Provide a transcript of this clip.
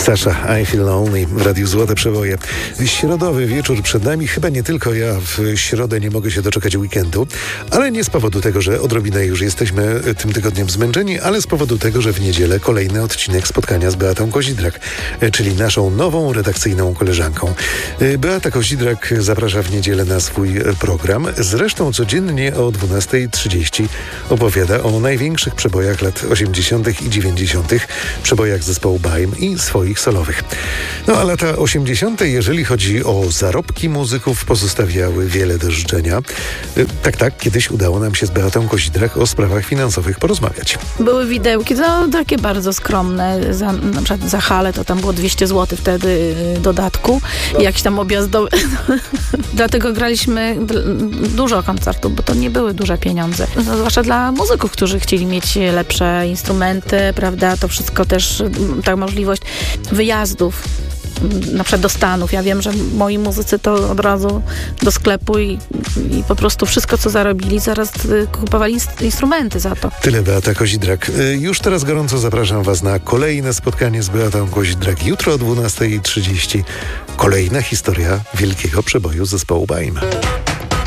Sasha, I Feel Lonely w Radiu Złote Przeboje. Środowy wieczór przed nami. Chyba nie tylko ja w środę nie mogę się doczekać weekendu, ale nie z powodu tego, że odrobinę już jesteśmy tym tygodniem zmęczeni, ale z powodu tego, że w niedzielę kolejny odcinek spotkania z Beatą Kozidrak, czyli naszą nową redakcyjną koleżanką. Beata Kozidrak zaprasza w niedzielę na swój program. Zresztą codziennie o 12:30 opowiada o największych przebojach lat 80. i 90., przebojach zespołu Baim i swoich solowych. No a lata 80., jeżeli chodzi o zarobki muzyków, pozostawiały wiele do życzenia. Tak, kiedyś udało nam się z Beatą Kozidrak o sprawach finansowych porozmawiać. Były widełki, to takie bardzo skromne. Na przykład za halę to tam było 200 zł wtedy dodatku. I jakiś tam objazdowy. Dlatego graliśmy dużo koncertów, bo to nie były duże pieniądze. No, zwłaszcza dla muzyków, którzy chcieli mieć lepsze instrumenty, prawda? To wszystko też, ta możliwość wyjazdów, na przykład do Stanów. Ja wiem, że moi muzycy to od razu do sklepu i po prostu wszystko, co zarobili, zaraz kupowali instrumenty za to. Tyle Beata Kozidrak. Już teraz gorąco zapraszam Was na kolejne spotkanie z Beatą Kozidrak. Jutro o 12:30 kolejna historia wielkiego przeboju zespołu Baim.